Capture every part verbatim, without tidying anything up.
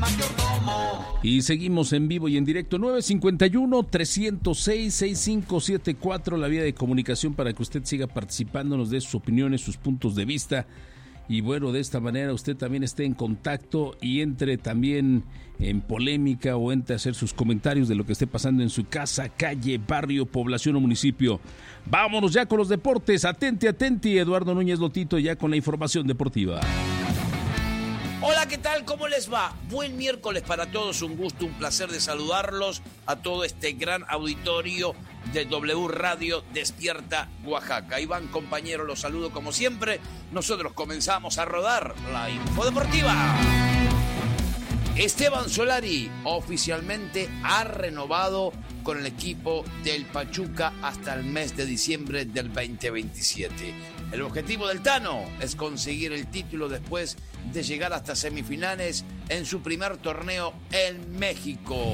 mayordomo. Y seguimos en vivo y en directo. Nueve cincuenta y uno, trescientos seis, sesenta y cinco setenta y cuatro, la vía de comunicación para que usted siga participando, nos dé sus opiniones, sus puntos de vista. Y bueno, de esta manera usted también esté en contacto y entre también en polémica o entre a hacer sus comentarios de lo que esté pasando en su casa, calle, barrio, población o municipio. Vámonos ya con los deportes. Atenti, atenti, Eduardo Núñez Lotito ya con la información deportiva. Hola, ¿qué tal? ¿Cómo les va? Buen miércoles para todos, un gusto, un placer de saludarlos a todo este gran auditorio de W Radio Despierta Oaxaca. Iván, compañero, los saludo como siempre. Nosotros comenzamos a rodar la info deportiva. Esteban Solari oficialmente ha renovado con el equipo del Pachuca hasta el mes de diciembre del veinte veintisiete. El objetivo del Tano es conseguir el título después de llegar hasta semifinales en su primer torneo en México.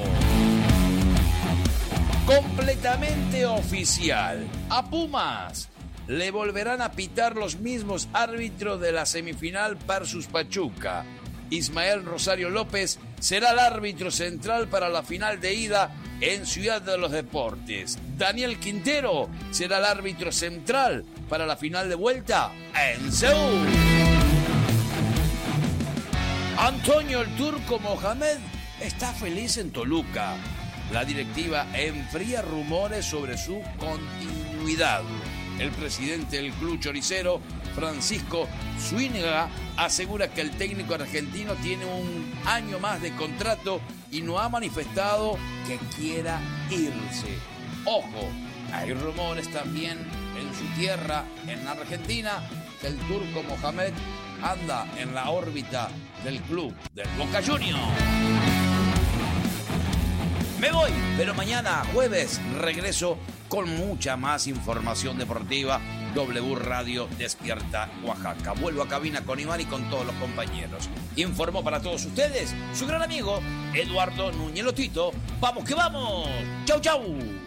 Completamente oficial. A Pumas le volverán a pitar los mismos árbitros de la semifinal versus Pachuca. Ismael Rosario López será el árbitro central para la final de ida en Ciudad de los Deportes. Daniel Quintero será el árbitro central para la final de vuelta en Seúl. Antonio el Turco Mohamed está feliz en Toluca. La directiva enfría rumores sobre su continuidad. El presidente del club choricero, Francisco Zúñiga, asegura que el técnico argentino tiene un año más de contrato y no ha manifestado que quiera irse. Ojo, hay rumores también en su tierra, en Argentina, que el Turco Mohamed anda en la órbita del club del Boca Juniors. Me voy, pero mañana, jueves, regreso con mucha más información deportiva. W Radio Despierta Oaxaca. Vuelvo a cabina con Iván y con todos los compañeros. Informó para todos ustedes su gran amigo Eduardo Núñez Lotito. ¡Vamos que vamos! ¡Chau, chau!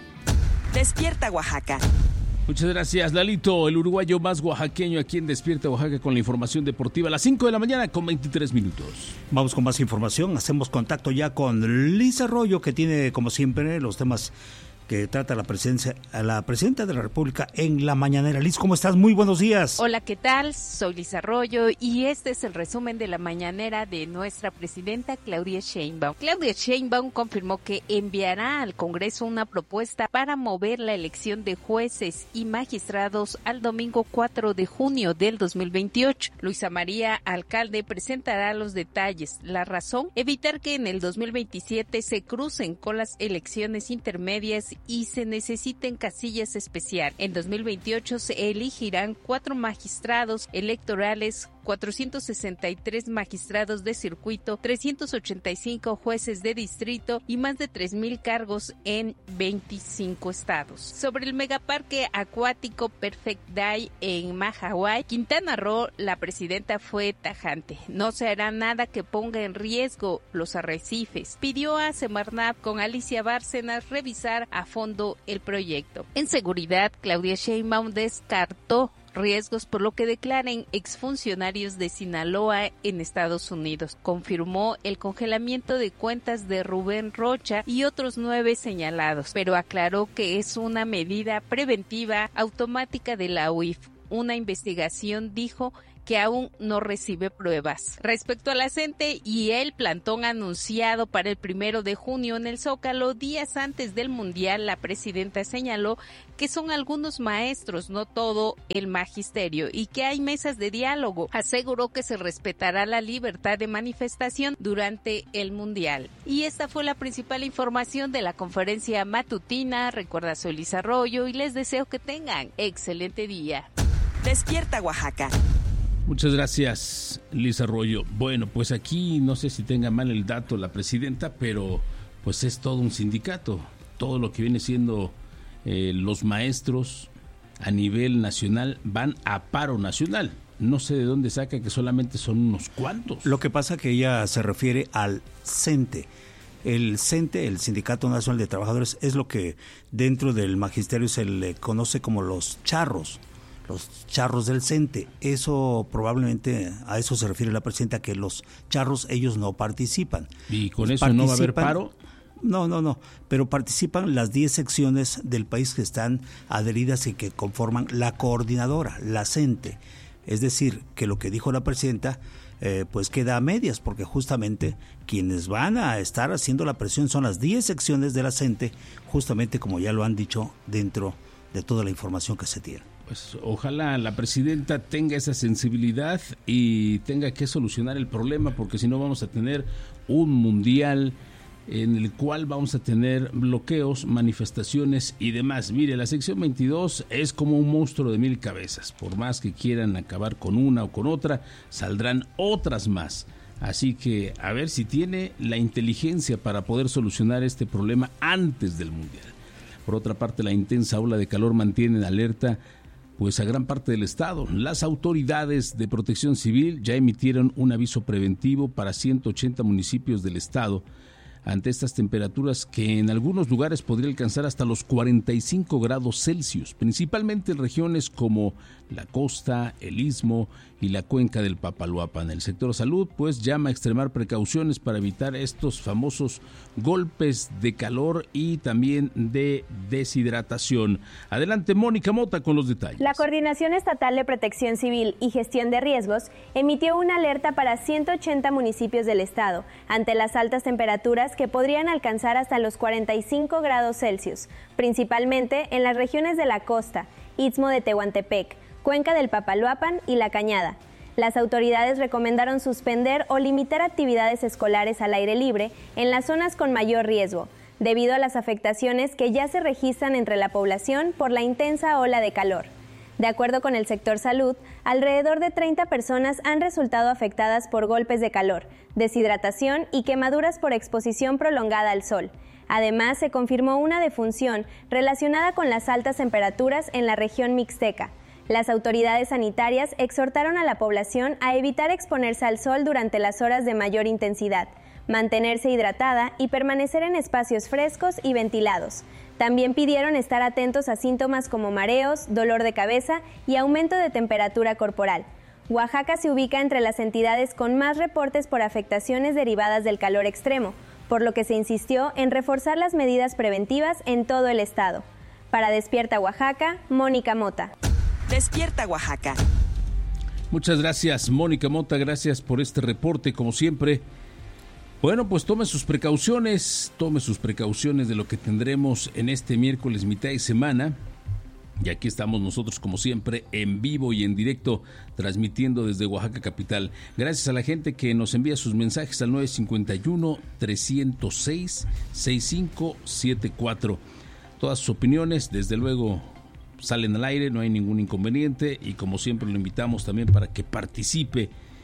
Despierta Oaxaca. Muchas gracias, Lalito, el uruguayo más oaxaqueño aquí en Despierta Oaxaca con la información deportiva a las cinco de la mañana con veintitrés minutos. Vamos con más información, hacemos contacto ya con Liz Arroyo, que tiene como siempre los temas que trata la presidencia, a la presidenta de la República en la mañanera. Liz, ¿cómo estás? Muy buenos días. Hola, ¿qué tal? Soy Liz Arroyo y este es el resumen de la mañanera de nuestra presidenta Claudia Sheinbaum. Claudia Sheinbaum confirmó que enviará al Congreso una propuesta para mover la elección de jueces y magistrados al domingo cuatro de junio del dos mil veintiocho. Luisa María Alcalde presentará los detalles. La razón, evitar que en el dos mil veintisiete se crucen con las elecciones intermedias y se necesiten casillas especiales. En dos mil veintiocho se elegirán cuatro magistrados electorales, cuatrocientos sesenta y tres magistrados de circuito, trescientos ochenta y cinco jueces de distrito y más de tres mil cargos en veinticinco estados. Sobre el megaparque acuático Perfect Day en Mahahuay, Quintana Roo, la presidenta fue tajante. No se hará nada que ponga en riesgo los arrecifes. Pidió a Semarnat con Alicia Bárcenas revisar a fondo el proyecto. En seguridad, Claudia Sheinbaum descartó riesgos por lo que declaren exfuncionarios de Sinaloa en Estados Unidos. Confirmó el congelamiento de cuentas de Rubén Rocha y otros nueve señalados, pero aclaró que es una medida preventiva automática de la U I F. Una investigación, dijo, que aún no recibe pruebas. Respecto a la CENTE y el plantón anunciado para el primero de junio en el Zócalo, días antes del Mundial, la presidenta señaló que son algunos maestros, no todo el magisterio, y que hay mesas de diálogo. Aseguró que se respetará la libertad de manifestación durante el Mundial. Y esta fue la principal información de la conferencia matutina. Recuerda, soy Liz Arroyo y les deseo que tengan excelente día. Despierta Oaxaca. Muchas gracias, Liz Arroyo. Bueno, pues aquí no sé si tenga mal el dato la presidenta, pero pues es todo un sindicato. Todo lo que viene siendo eh, los maestros a nivel nacional van a paro nacional. No sé de dónde saca que solamente son unos cuantos. Lo que pasa que ella se refiere al CENTE. El CENTE, el Sindicato Nacional de Trabajadores, es lo que dentro del magisterio se le conoce como los charros. los charros del CENTE. Eso probablemente, a eso se refiere la presidenta, que los charros ellos no participan. ¿Y con eso no va a haber paro? No, no, no, pero participan las diez secciones del país que están adheridas y que conforman la coordinadora, la CENTE. Es decir, que lo que dijo la presidenta eh, pues queda a medias, porque justamente quienes van a estar haciendo la presión son las diez secciones de la CENTE, justamente como ya lo han dicho dentro de toda la información que se tiene. Pues ojalá la presidenta tenga esa sensibilidad y tenga que solucionar el problema, porque si no vamos a tener un mundial en el cual vamos a tener bloqueos, manifestaciones y demás. Mire, la sección veintidós es como un monstruo de mil cabezas. Por más que quieran acabar con una o con otra, saldrán otras más. Así que a ver si tiene la inteligencia para poder solucionar este problema antes del mundial. Por otra parte, la intensa ola de calor mantiene en alerta pues a gran parte del estado. Las autoridades de Protección Civil ya emitieron un aviso preventivo para ciento ochenta municipios del estado ante estas temperaturas que en algunos lugares podría alcanzar hasta los cuarenta y cinco grados Celsius, principalmente en regiones como la costa, el istmo y la cuenca del Papaloapan. El sector salud pues llama a extremar precauciones para evitar estos famosos golpes de calor y también de deshidratación. Adelante, Mónica Mota con los detalles. La Coordinación Estatal de Protección Civil y Gestión de Riesgos emitió una alerta para ciento ochenta municipios del estado ante las altas temperaturas que podrían alcanzar hasta los cuarenta y cinco grados Celsius, principalmente en las regiones de la costa, Istmo de Tehuantepec, Cuenca del Papaloapan y La Cañada. Las autoridades recomendaron suspender o limitar actividades escolares al aire libre en las zonas con mayor riesgo, debido a las afectaciones que ya se registran entre la población por la intensa ola de calor. De acuerdo con el sector salud, alrededor de treinta personas han resultado afectadas por golpes de calor, deshidratación y quemaduras por exposición prolongada al sol. Además, se confirmó una defunción relacionada con las altas temperaturas en la región mixteca. Las autoridades sanitarias exhortaron a la población a evitar exponerse al sol durante las horas de mayor intensidad, mantenerse hidratada y permanecer en espacios frescos y ventilados. También pidieron estar atentos a síntomas como mareos, dolor de cabeza y aumento de temperatura corporal. Oaxaca se ubica entre las entidades con más reportes por afectaciones derivadas del calor extremo, por lo que se insistió en reforzar las medidas preventivas en todo el estado. Para Despierta Oaxaca, Mónica Mota. Despierta Oaxaca. Muchas gracias, Mónica Mota, gracias por este reporte, como siempre. Bueno, pues tome sus precauciones, tome sus precauciones de lo que tendremos en este miércoles mitad de semana. Y aquí estamos nosotros, como siempre, en vivo y en directo, transmitiendo desde Oaxaca capital. Gracias a la gente que nos envía sus mensajes al nueve cinco uno, tres cero seis, seis cinco siete cuatro. Todas sus opiniones, desde luego, salen al aire, no hay ningún inconveniente. Y como siempre, lo invitamos también para que participe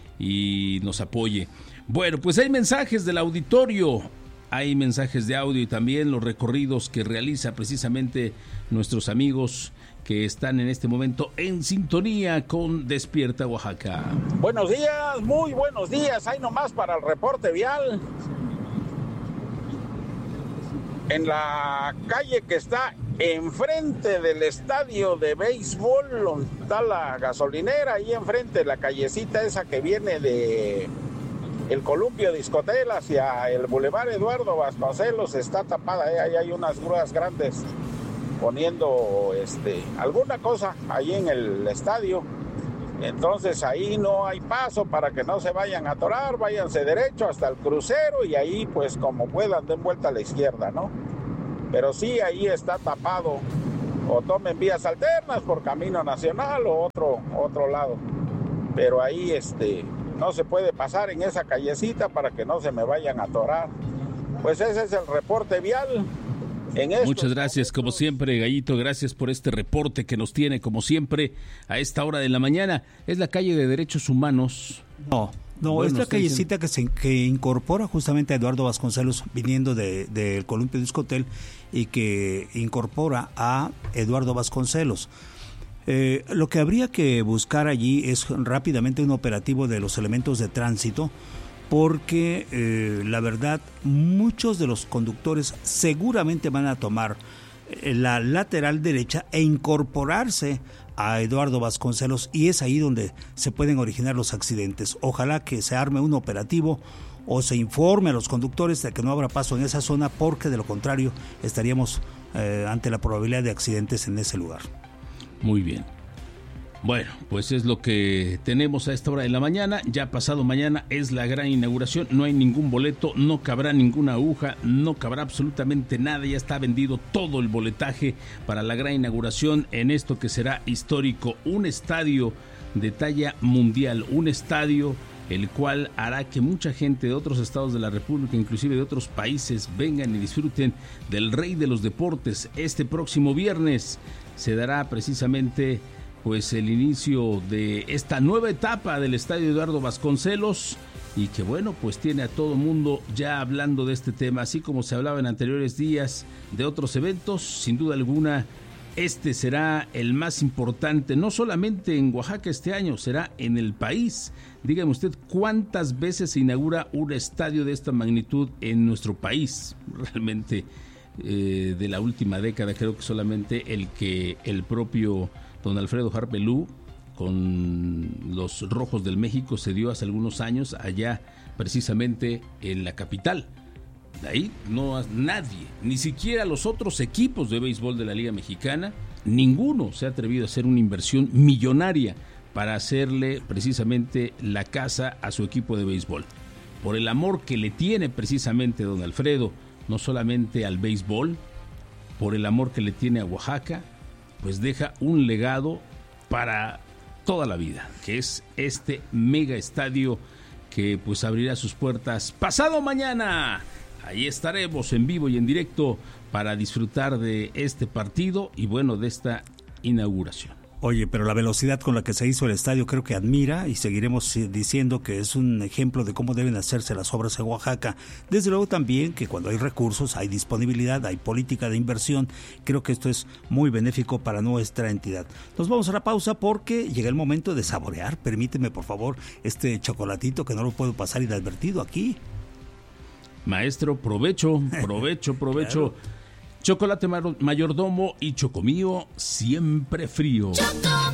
y nos apoye. Bueno, pues hay mensajes del auditorio, hay mensajes de audio y también los recorridos que realiza precisamente nuestros amigos que están en este momento en sintonía con Despierta Oaxaca. Buenos días, muy buenos días, hay nomás para el reporte vial. En la calle que está enfrente del estadio de béisbol, donde está la gasolinera, ahí enfrente, la callecita esa que viene de el Columpio Discotel hacia el Boulevard Eduardo Vasconcelos, está tapada, ¿eh? Ahí hay unas grúas grandes poniendo este alguna cosa ahí en el estadio. Entonces ahí no hay paso para que no se vayan a atorar, váyanse derecho hasta el crucero y ahí pues como puedan den vuelta a la izquierda, ¿no? Pero sí ahí está tapado, o tomen vías alternas por Camino Nacional o otro, otro lado. Pero ahí este no se puede pasar en esa callecita para que no se me vayan a atorar. Pues ese es el reporte vial. En Muchas gracias, como siempre, Gallito, gracias por este reporte que nos tiene, como siempre, a esta hora de la mañana. Es la calle de Derechos Humanos. No, no, bueno, es la callecita que, se, que incorpora justamente a Eduardo Vasconcelos, viniendo del de, de Columpio Discotel, y que incorpora a Eduardo Vasconcelos. Eh, lo que habría que buscar allí es rápidamente un operativo de los elementos de tránsito, porque eh, la verdad muchos de los conductores seguramente van a tomar la lateral derecha e incorporarse a Eduardo Vasconcelos, y es ahí donde se pueden originar los accidentes. Ojalá que se arme un operativo o se informe a los conductores de que no habrá paso en esa zona, porque de lo contrario estaríamos eh, ante la probabilidad de accidentes en ese lugar. Muy bien. Bueno, pues es lo que tenemos a esta hora de la mañana. Ya pasado mañana es la gran inauguración. No hay ningún boleto, no cabrá ninguna aguja, no cabrá absolutamente nada. Ya está vendido todo el boletaje para la gran inauguración en esto que será histórico. Un estadio de talla mundial, un estadio el cual hará que mucha gente de otros estados de la República, inclusive de otros países, vengan y disfruten del rey de los deportes. Este próximo viernes se dará precisamente pues el inicio de esta nueva etapa del Estadio Eduardo Vasconcelos, y que bueno, pues tiene a todo mundo ya hablando de este tema, así como se hablaba en anteriores días de otros eventos. Sin duda alguna, este será el más importante, no solamente en Oaxaca este año, será en el país. Dígame usted, ¿cuántas veces se inaugura un estadio de esta magnitud en nuestro país? Realmente, eh, de la última década, creo que solamente el que el propio don Alfredo Harpelú con los Rojos del México se dio hace algunos años allá precisamente en la capital. De ahí no nadie, ni siquiera los otros equipos de béisbol de la Liga Mexicana, ninguno se ha atrevido a hacer una inversión millonaria para hacerle precisamente la casa a su equipo de béisbol. Por el amor que le tiene precisamente don Alfredo, no solamente al béisbol, por el amor que le tiene a Oaxaca, pues deja un legado para toda la vida, que es este mega estadio que pues abrirá sus puertas pasado mañana. Ahí estaremos en vivo y en directo para disfrutar de este partido y bueno, de esta inauguración. Oye, pero la velocidad con la que se hizo el estadio creo que admira, y seguiremos diciendo que es un ejemplo de cómo deben hacerse las obras en Oaxaca. Desde luego también que cuando hay recursos, hay disponibilidad, hay política de inversión. Creo que esto es muy benéfico para nuestra entidad. Nos vamos a la pausa porque llega el momento de saborear. Permíteme, por favor, este chocolatito que no lo puedo pasar inadvertido aquí. Maestro, provecho, provecho, provecho. Claro. Chocolate Mayordomo y Chocomío siempre frío. Choco.